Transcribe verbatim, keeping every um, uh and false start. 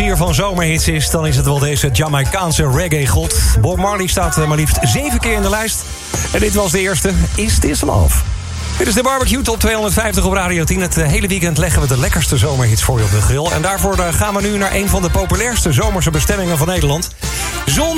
leverancier van zomerhits is... dan is het wel deze Jamaicaanse reggae-god. Bob Marley staat maar liefst zeven keer in de lijst. En dit was de eerste, Is This Love? Dit is de Barbecue Top tweehonderdvijftig op Radio tien. Het hele weekend leggen we de lekkerste zomerhits voor je op de grill. En daarvoor gaan we nu naar een van de populairste zomerse bestemmingen van Nederland. Zon,